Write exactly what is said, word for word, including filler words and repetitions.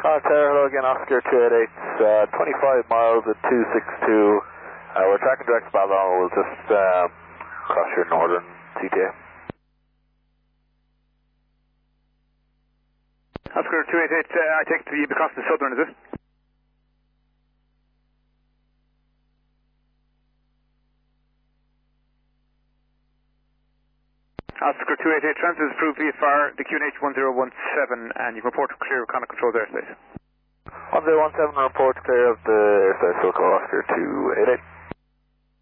Uh, Tower, hello again, Oscar two eight eight, uh, twenty-five miles at two six two. Uh, we're tracking direct to Ballon. We'll just um, cross your northern C T A. Oscar two eight eight, uh, I take it you'll be crossing the southern, is it? Oscar two eight eight, transit is approved V F R, the Q N H one zero one seven, and you report clear of Connacht Control's airspace. one zero one seven, report clear of the airspace, we'll call Oscar two eight eight.